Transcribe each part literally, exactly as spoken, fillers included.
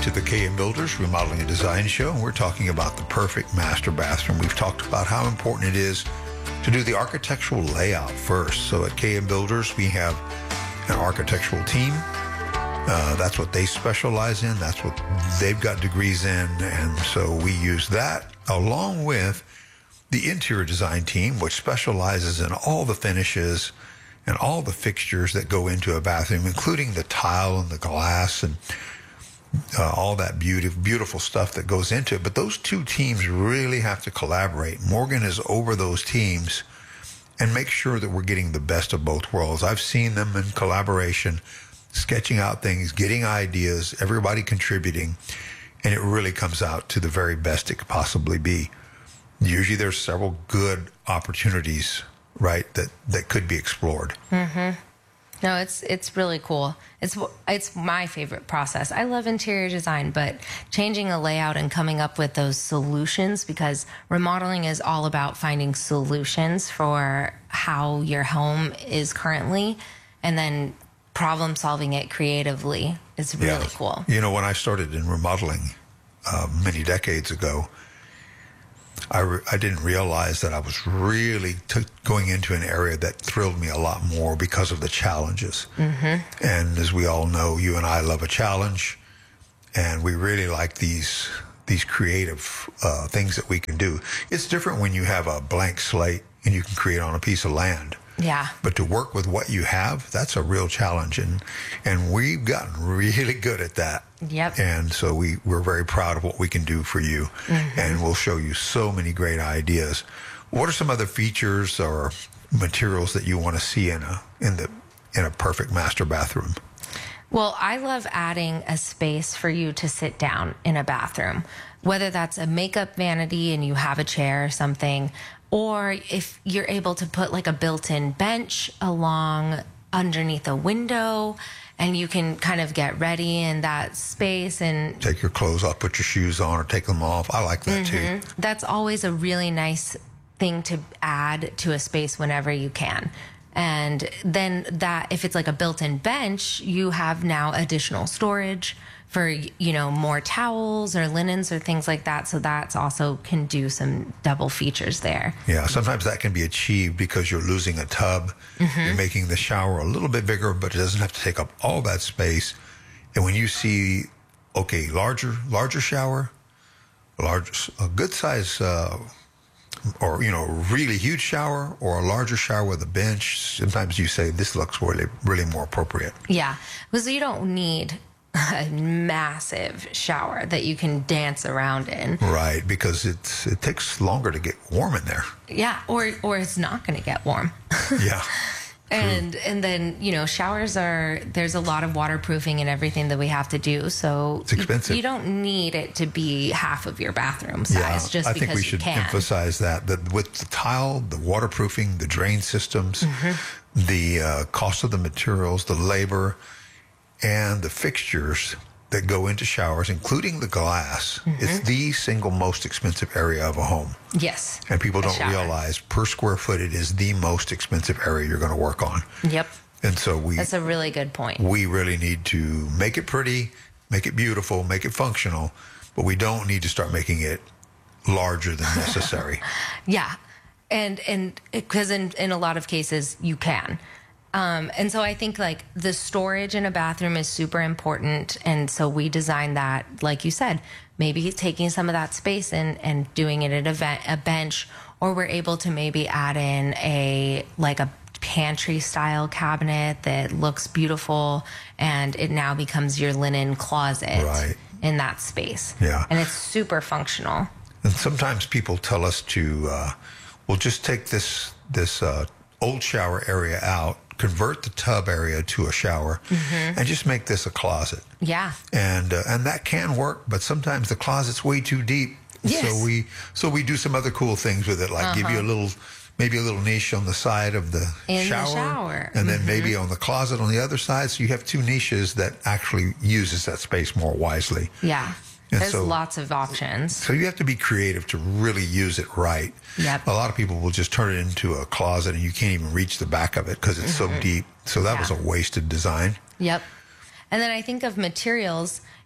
to the K M Builders Remodeling and Design Show, and we're talking about the perfect master bathroom. We've talked about how important it is to do the architectural layout first. So at K M Builders, we have an architectural team. Uh, that's what they specialize in. That's what they've got degrees in. And so we use that along with the interior design team, which specializes in all the finishes and all the fixtures that go into a bathroom, including the tile and the glass and uh, all that beauty, beautiful stuff that goes into it. But those two teams really have to collaborate. Morgan is over those teams and make sure that we're getting the best of both worlds. I've seen them in collaboration, sketching out things, getting ideas, everybody contributing, and it really comes out to the very best it could possibly be. Usually there's several good opportunities, right, that, that could be explored. Mm-hmm. No, it's it's really cool. It's it's my favorite process. I love interior design, but changing a layout and coming up with those solutions, because remodeling is all about finding solutions for how your home is currently, and then problem solving it creatively is really yeah. cool. You know, when I started in remodeling uh, many decades ago, I, re- I didn't realize that I was really t- going into an area that thrilled me a lot more because of the challenges. Mm-hmm. And as we all know, you and I love a challenge, and we really like these these creative uh, things that we can do. It's different when you have a blank slate and you can create on a piece of land. Yeah. But to work with what you have, that's a real challenge. And and we've gotten really good at that. Yep. And so we, we're very proud of what we can do for you. Mm-hmm. And we'll show you so many great ideas. What are some other features or materials that you want to see in a in the in a perfect master bathroom? Well, I love adding a space for you to sit down in a bathroom, whether that's a makeup vanity and you have a chair or something, or if you're able to put like a built-in bench along underneath a window and you can kind of get ready in that space and take your clothes off, put your shoes on or take them off. I like that mm-hmm. too. That's always a really nice thing to add to a space whenever you can. And then that, if it's like a built-in bench, you have now additional storage for, you know, more towels or linens or things like that. So that's also can do some double features there. Yeah, sometimes that can be achieved because you're losing a tub. Mm-hmm. You're making the shower a little bit bigger, but it doesn't have to take up all that space. And when you see, okay, larger, larger shower, large, a good size, uh, or, you know, really huge shower or a larger shower with a bench, sometimes you say this looks really, really more appropriate. Yeah, because you don't need a massive shower that you can dance around in. Right, because it's it takes longer to get warm in there. Yeah, or or it's not going to get warm. Yeah. And True. and then, you know, showers are, there's a lot of waterproofing and everything that we have to do. So it's expensive. You, you don't need it to be half of your bathroom size yeah, just I because think we you should can. emphasize that, that with the tile, the waterproofing, the drain systems, mm-hmm. the uh, cost of the materials, the labor, and the fixtures that go into showers, including the glass, mm-hmm. it's the single most expensive area of a home. Yes. And people don't realize per square foot, it is the most expensive area you're going to work on. Yep. And so we... That's a really good point. We really need to make it pretty, make it beautiful, make it functional, but we don't need to start making it larger than necessary. Yeah. And and because in, in a lot of cases, you can. Um, and so I think like the storage in a bathroom is super important. And so we designed that, like you said, maybe taking some of that space and, and doing it at a, vent, a bench, or we're able to maybe add in a, like a pantry style cabinet that looks beautiful and it now becomes your linen closet right. in that space. Yeah. And it's super functional. And sometimes people tell us to, uh, well, just take this, this, uh, old shower area out, convert the tub area to a shower, mm-hmm. and just make this a closet. Yeah. And uh, and that can work, but sometimes the closet's way too deep. Yes. So we so we do some other cool things with it, like uh-huh. give you a little, maybe a little niche on the side of the In shower. the shower. And then mm-hmm. maybe on the closet on the other side. So you have two niches that actually uses that space more wisely. Yeah. And There's so, lots of options. So you have to be creative to really use it right. Yep. A lot of people will just turn it into a closet and you can't even reach the back of it because it's mm-hmm. so deep. So that yeah. was a wasted design. Yep. And then I think of materials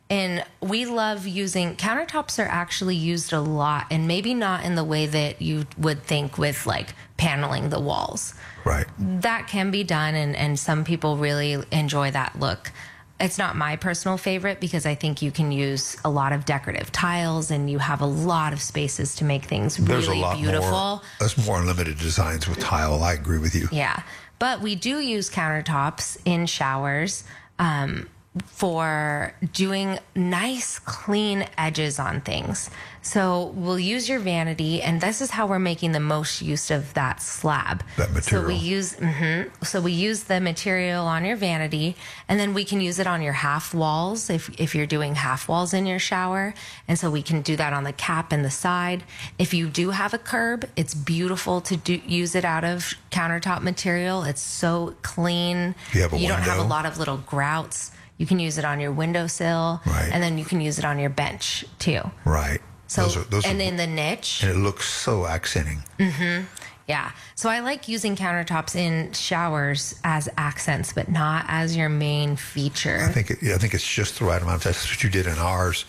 And we love using countertops are actually used a lot, and maybe not in the way that you would think with like paneling the walls. Right. That can be done, and, and some people really enjoy that look. It's not my personal favorite because I think you can use a lot of decorative tiles and you have a lot of spaces to make things There's really a lot beautiful. More, there's more unlimited designs with tile. I agree with you. Yeah. But we do use countertops in showers um, for doing nice, clean edges on things. So we'll use your vanity, and this is how we're making the most use of that slab. That material. So we use, mm-hmm, so we use the material on your vanity, and then we can use it on your half walls if if you're doing half walls in your shower. And so we can do that on the cap and the side. If you do have a curb, it's beautiful to do use it out of countertop material. It's so clean. If you have a you don't have a window. lot of little grouts. You can use it on your windowsill, Right. and then you can use it on your bench too. Right. So, those are, those and are, in the niche, and it looks so accenting. yeah. So I like using countertops in showers as accents, but not as your main feature. I think it, yeah, I think it's just the right amount. That's what you did in ours,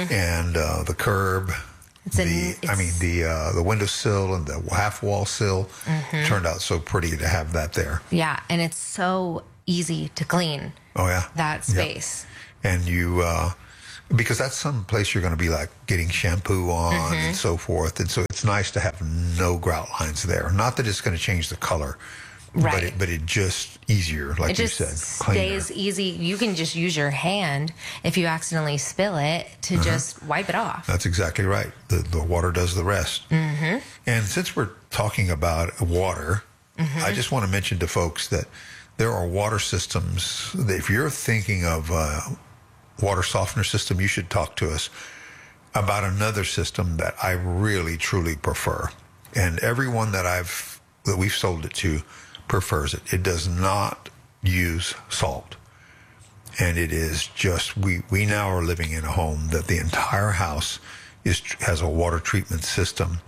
and uh, the curb. It's an- the I it's- mean the uh, the windowsill and the half wall sill turned out so pretty to have that there. Yeah, and it's so easy to clean Oh yeah, that Yep. space. And you uh, because that's some place you're going to be like getting shampoo on and so forth, and so it's nice to have no grout lines there. Not that it's going to change the color, but Right. it, but it just easier, like It you just said, cleaner. stays easy. You can just use your hand if you accidentally spill it to Uh-huh. just wipe it off. That's exactly right. The the water does the rest. Mm-hmm. And since we're talking about water, I just want to mention to folks that there are water systems that if you're thinking of a water softener system, you should talk to us about another system that I really truly prefer. And everyone that I've that we've sold it to prefers it. It does not use salt. And it is just, we, we now are living in a home that the entire house is has a water treatment system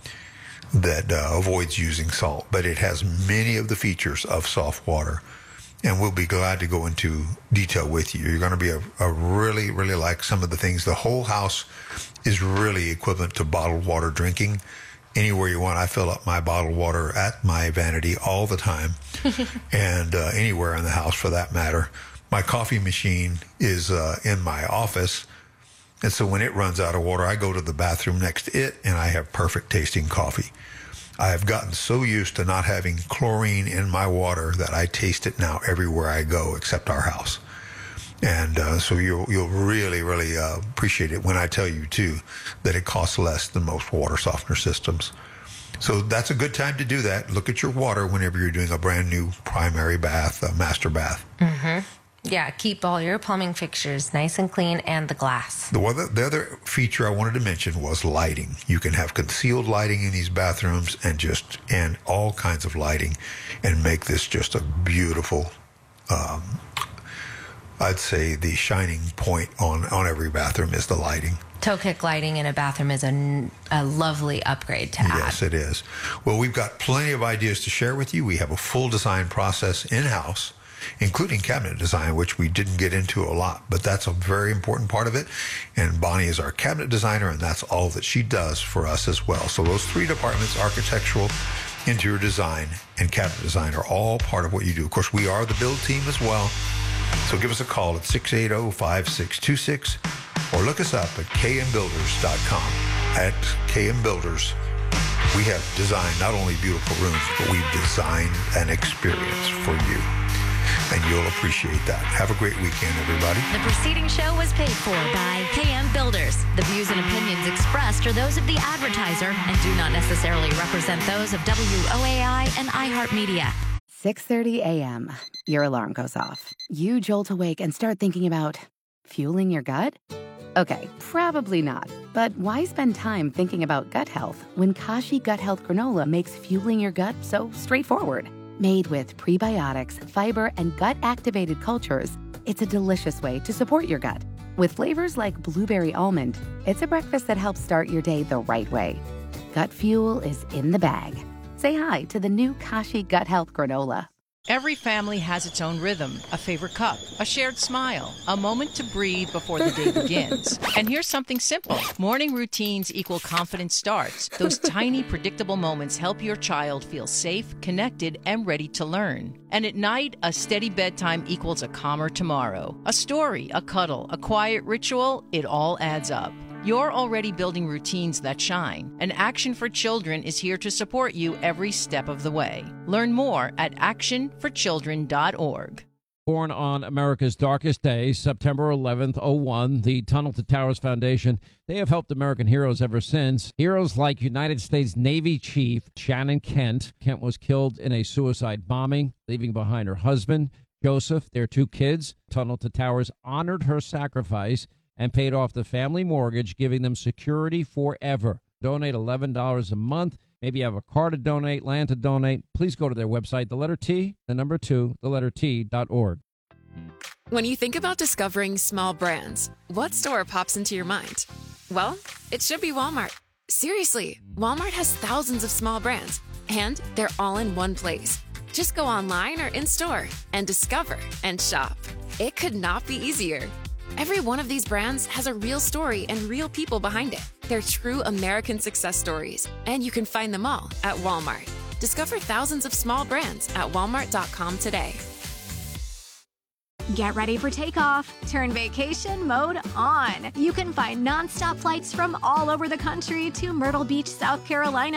that uh, avoids using salt, but it has many of the features of soft water. And we'll be glad to go into detail with you. You're going to be a, a really, really like some of the things. The whole house is really equivalent to bottled water drinking. Anywhere you want, I fill up my bottled water at my vanity all the time, and uh, anywhere in the house for that matter. My coffee machine is uh, in my office, and so when it runs out of water, I go to the bathroom next to it, and I have perfect tasting coffee. I have gotten so used to not having chlorine in my water that I taste it now everywhere I go except our house. And uh, so you'll, you'll really, really uh, appreciate it when I tell you, too, that it costs less than most water softener systems. So that's a good time to do that. Look at your water whenever you're doing a brand new primary bath, a master bath. Yeah, keep all your plumbing fixtures nice and clean, and the glass. The other, the other feature I wanted to mention was lighting. You can have concealed lighting in these bathrooms and just and all kinds of lighting and make this just a beautiful, um, I'd say the shining point on, on every bathroom is the lighting. Toe kick lighting in a bathroom is a, a lovely upgrade to add. Yes, it is. Well, we've got plenty of ideas to share with you. We have a full design process in-house, including cabinet design, which we didn't get into a lot, but that's a very important part of it. And Bonnie is our cabinet designer, and that's all that she does for us as well. So those three departments, architectural, interior design, and cabinet design, are all part of what you do. Of course, we are the build team as well. So give us a call at six eight zero, five six two six or look us up at k m builders dot com. At K M Builders, we have designed not only beautiful rooms, but we've designed an experience for you. And you'll appreciate that. Have a great weekend, everybody. The preceding show was paid for by K M Builders. The views and opinions expressed are those of the advertiser and do not necessarily represent those of W O A I and iHeartMedia. six thirty a.m. Your alarm goes off. You jolt awake and start thinking about fueling your gut? Okay, probably not. But why spend time thinking about gut health when Kashi Gut Health Granola makes fueling your gut so straightforward? Made with prebiotics, fiber, and gut-activated cultures, it's a delicious way to support your gut. With flavors like blueberry almond, it's a breakfast that helps start your day the right way. Gut fuel is in the bag. Say hi to the new Kashi Gut Health Granola. Every family has its own rhythm, a favorite cup, a shared smile, a moment to breathe before the day begins. And here's something simple. Morning routines equal confident starts. Those tiny, predictable moments help your child feel safe, connected, and ready to learn. And at night, a steady bedtime equals a calmer tomorrow. A story, a cuddle, a quiet ritual, it all adds up. You're already building routines that shine, and Action for Children is here to support you every step of the way. Learn more at action for children dot org. Born on America's darkest day, September eleventh, oh one, the Tunnel to Towers Foundation, they have helped American heroes ever since. Heroes like United States Navy Chief Shannon Kent. Kent was killed in a suicide bombing, leaving behind her husband, Joseph, their two kids. Tunnel to Towers honored her sacrifice and paid off the family mortgage, giving them security forever. Donate eleven dollars a month. Maybe you have a car to donate, land to donate. Please go to their website, the letter T, the number two, the letter T dot org. When you think about discovering small brands, what store pops into your mind? Well, it should be Walmart. Seriously, Walmart has thousands of small brands, and they're all in one place. Just go online or in-store and discover and shop. It could not be easier. Every one of these brands has a real story and real people behind it. They're true American success stories, and you can find them all at Walmart. Discover thousands of small brands at walmart dot com today. Get ready for takeoff. Turn vacation mode on. You can find nonstop flights from all over the country to Myrtle Beach, South Carolina.